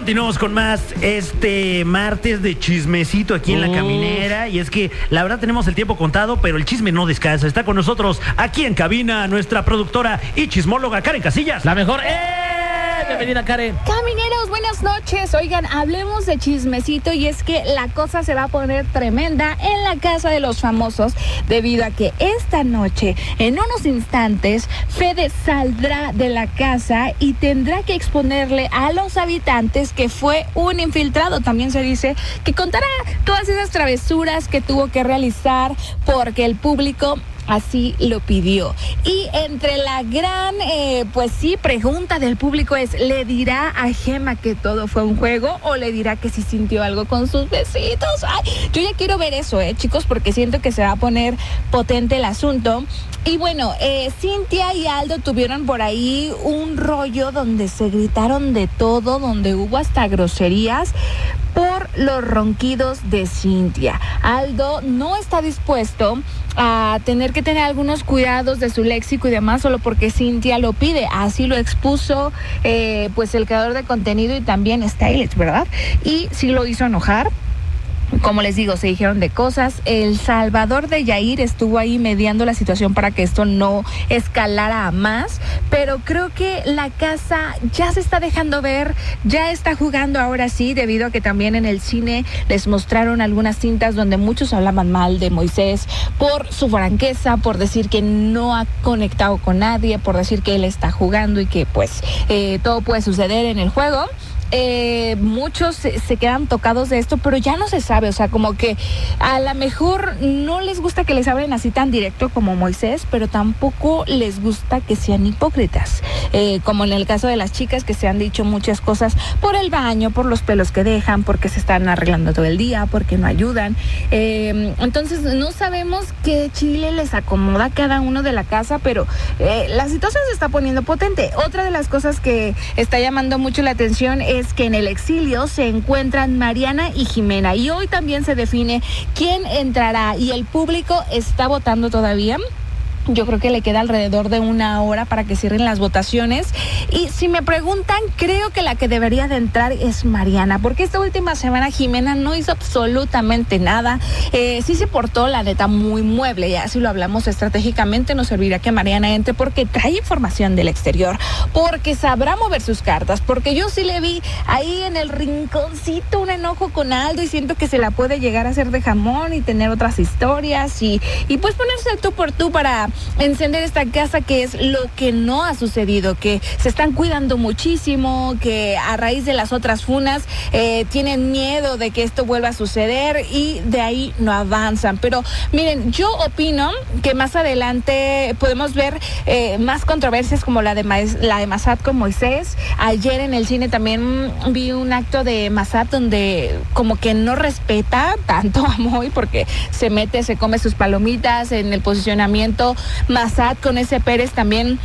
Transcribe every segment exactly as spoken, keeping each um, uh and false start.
Continuamos con más este martes de chismecito aquí en La Caminera. Y es que la verdad tenemos el tiempo contado, pero el chisme no descansa. Está con nosotros aquí en cabina nuestra productora y chismóloga Karen Casillas. La mejor. ¡Eh! Bienvenida, Karen. Camineros, buenas noches. Oigan, hablemos de chismecito, y es que la cosa se va a poner tremenda en la casa de los famosos, debido a que esta noche, en unos instantes, Fede saldrá de la casa y tendrá que exponerle a los habitantes que fue un infiltrado. También se dice que contará todas esas travesuras que tuvo que realizar porque el público así lo pidió. Y entre la gran, eh, pues sí, pregunta del público es, ¿le dirá a Gema que todo fue un juego o le dirá que sí sintió algo con sus besitos? Ay, yo ya quiero ver eso, eh, chicos, porque siento que se va a poner potente el asunto. Y bueno, eh, Cintia y Aldo tuvieron por ahí un rollo donde se gritaron de todo, donde hubo hasta groserías por los ronquidos de Cintia. Aldo no está dispuesto a tener que tener algunos cuidados de su léxico y demás solo porque Cintia lo pide. Así lo expuso eh, pues el creador de contenido y también Stylist, ¿verdad? Y sí lo hizo enojar. Como les digo, se dijeron de cosas. El Salvador de Yair estuvo ahí mediando la situación para que esto no escalara a más, pero creo que la casa ya se está dejando ver, ya está jugando ahora sí, debido a que también en el cine les mostraron algunas cintas donde muchos hablaban mal de Moisés por su franqueza, por decir que no ha conectado con nadie, por decir que él está jugando y que pues eh, todo puede suceder en el juego. Eh, muchos se, se quedan tocados de esto, pero ya no se sabe, o sea, como que a lo mejor no les gusta que les hablen así tan directo como Moisés, pero tampoco les gusta que sean hipócritas, eh, como en el caso de las chicas que se han dicho muchas cosas por el baño, por los pelos que dejan, porque se están arreglando todo el día, porque no ayudan, eh, entonces no sabemos qué chile les acomoda a cada uno de la casa, pero eh, la situación se está poniendo potente. Otra de las cosas que está llamando mucho la atención es es que en el exilio se encuentran Mariana y Jimena, y hoy también se define quién entrará, y el público está votando todavía. Yo creo que le queda alrededor de una hora para que cierren las votaciones. Y si me preguntan, creo que la que debería de entrar es Mariana, porque esta última semana Jimena no hizo absolutamente nada. Eh, sí se portó, la neta, muy mueble. Ya si lo hablamos estratégicamente, nos servirá que Mariana entre porque trae información del exterior, porque sabrá mover sus cartas, porque yo sí le vi ahí en el rinconcito un enojo con Aldo y siento que se la puede llegar a hacer de jamón y tener otras historias y, y pues ponerse tú por tú para encender esta casa, que es lo que no ha sucedido, que se están cuidando muchísimo, que a raíz de las otras funas eh, tienen miedo de que esto vuelva a suceder y de ahí no avanzan. Pero miren, yo opino que más adelante podemos ver eh, más controversias como la de, Ma- la de Massad con Moisés. Ayer en el cine también vi un acto de Massad donde como que no respeta tanto a Moy, porque se mete, se come sus palomitas en el posicionamiento. Massad con ese Pérez también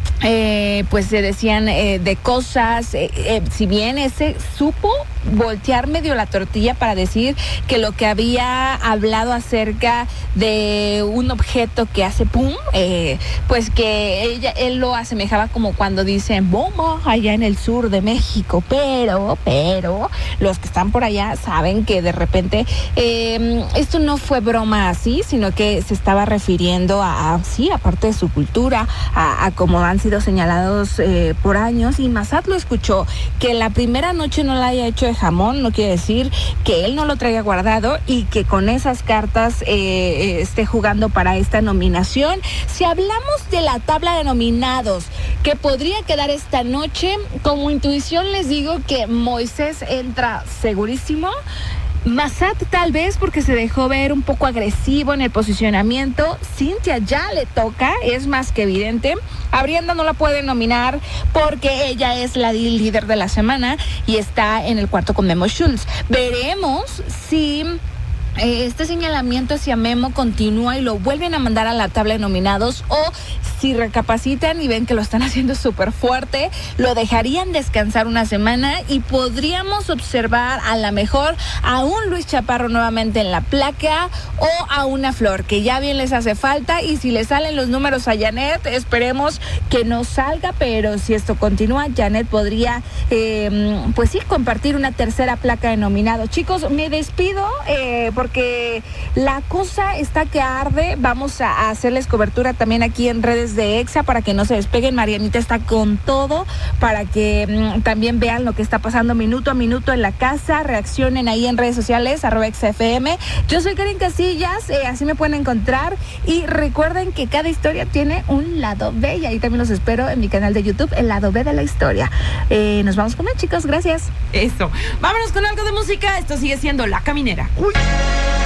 eh, pues se decían eh, de cosas, eh, eh, si bien ese supo voltear medio la tortilla para decir que lo que había hablado acerca de un objeto que hace pum, eh, pues que ella, él lo asemejaba como cuando dicen bomba allá en el sur de México, pero, pero los que están por allá saben que de repente eh, esto no fue broma así, sino que se estaba refiriendo a, a sí, aparte de su cultura, a, a cómo han sido señalados eh, por años, y Massad lo escuchó. Que la primera noche no la haya hecho de jamón no quiere decir que él no lo traiga guardado y que con esas cartas eh, esté jugando para esta nominación. Si hablamos de la tabla de nominados que podría quedar esta noche, como intuición les digo que Moisés entra segurísimo. Massad tal vez porque se dejó ver un poco agresivo en el posicionamiento. Cintia ya le toca, es más que evidente. A Brianda no la puede nominar porque ella es la líder de la semana y está en el cuarto con Memo Schultz. Veremos si eh, este señalamiento hacia Memo continúa y lo vuelven a mandar a la tabla de nominados, o si recapacitan y ven que lo están haciendo súper fuerte, lo dejarían descansar una semana y podríamos observar a lo mejor a un Luis Chaparro nuevamente en la placa, o a una Flor, que ya bien les hace falta. Y si le salen los números a Janet, esperemos que no salga, pero si esto continúa, Janet podría eh, pues sí, compartir una tercera placa de nominado. Chicos, me despido eh, porque la cosa está que arde. Vamos a hacerles cobertura también aquí en redes de Exa para que no se despeguen. Marianita está con todo para que mmm, también vean lo que está pasando minuto a minuto en la casa. Reaccionen ahí en redes sociales, arroba Exa F M. Yo soy Karen Casillas, eh, así me pueden encontrar. Y recuerden que cada historia tiene un lado B, y ahí también los espero en mi canal de YouTube, el lado B de la historia. Eh, nos vamos con él, chicos, gracias. Eso. Vámonos con algo de música. Esto sigue siendo La Caminera. Uy.